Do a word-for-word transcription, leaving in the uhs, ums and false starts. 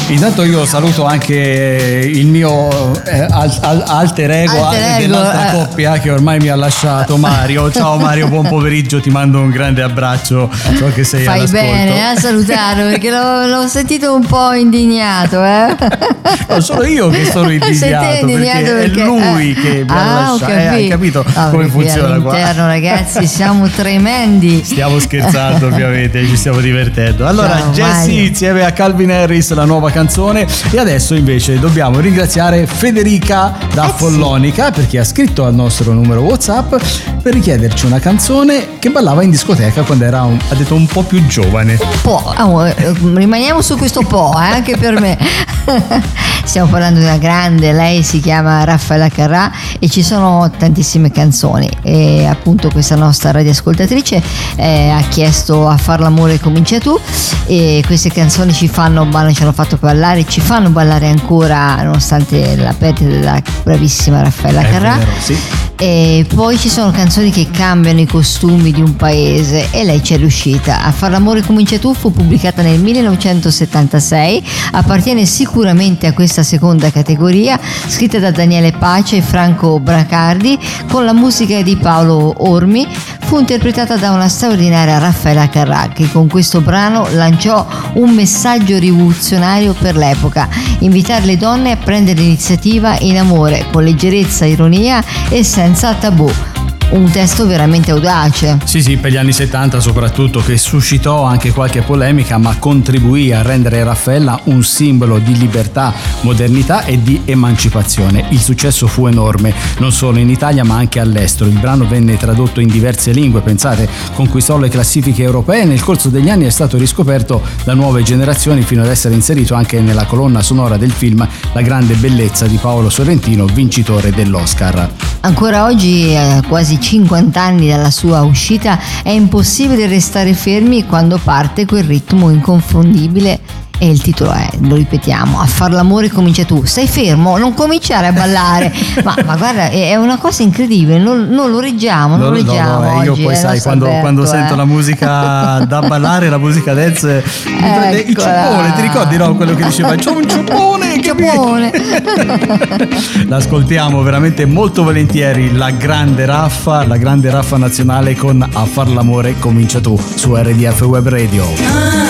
Intanto io saluto anche il mio eh, al, al, alter ego, alter ego dell'altra eh. coppia che ormai mi ha lasciato, Mario. Ciao Mario, buon pomeriggio, ti mando un grande abbraccio, so che sei Fai all'ascolto. bene a salutarlo perché l'ho, l'ho sentito un po' indignato, eh? No, sono io che sono indignato, indignato perché, perché è lui eh. che mi ha ah, lasciato, eh, hai capito ah, come funziona qua? All'interno, ragazzi, siamo tremendi. Stiamo scherzando, ovviamente, ci stiamo divertendo. Allora, Ciao, Jessie Mario. insieme a Calvin Harris, la nuova canzone. E adesso invece dobbiamo ringraziare Federica da eh Follonica, sì. perché ha scritto al nostro numero WhatsApp per richiederci una canzone che ballava in discoteca quando era, un, ha detto, un po' più giovane. Un po', oh, rimaniamo su questo po', eh, anche per me. Stiamo parlando di una grande, lei si chiama Raffaella Carrà e ci sono tantissime canzoni e appunto questa nostra radioascoltatrice eh, ha chiesto A far l'amore comincia tu, e queste canzoni ci fanno ballare, ci hanno fatto ballare, ci fanno ballare ancora nonostante la perdita della bravissima Raffaella È Carrà. vero, sì. E poi ci sono canzoni che cambiano i costumi di un paese e lei ci è riuscita. A far l'amore comincia tu fu pubblicata nel millenovecentosettantasei, appartiene sicuramente a questa seconda categoria, scritta da Daniele Pace e Franco Bracardi con la musica di Paolo Ormi. Fu interpretata da una straordinaria Raffaella Carrà che con questo brano lanciò un messaggio rivoluzionario per l'epoca: invitare le donne a prendere l'iniziativa in amore con leggerezza, ironia e senza tabù. Un testo veramente audace. Sì, sì, per gli anni settanta soprattutto, che suscitò anche qualche polemica, ma contribuì a rendere Raffaella un simbolo di libertà, modernità e di emancipazione. Il successo fu enorme, non solo in Italia ma anche all'estero. Il brano venne tradotto in diverse lingue, pensate, conquistò le classifiche europee e nel corso degli anni è stato riscoperto da nuove generazioni fino ad essere inserito anche nella colonna sonora del film La grande bellezza di Paolo Sorrentino, vincitore dell'Oscar. Ancora oggi, a quasi cinquanta anni dalla sua uscita, è impossibile restare fermi quando parte quel ritmo inconfondibile. E il titolo è, lo ripetiamo, A far l'amore comincia tu. Stai fermo, non cominciare a ballare. ma, ma guarda, è una cosa incredibile, non, non lo reggiamo, non lo reggiamo. No, no, io oggi, poi eh, sai, quando, Alberto, quando eh. sento la musica da ballare, la musica dance, mi prende il Eccola. ciuppone, ti ricordi, no? Quello che diceva c'ho un ciuppone, che Ciuppone. L'ascoltiamo veramente molto volentieri, la grande Raffa, la grande Raffa nazionale con A far l'amore comincia tu su R D F Web Radio.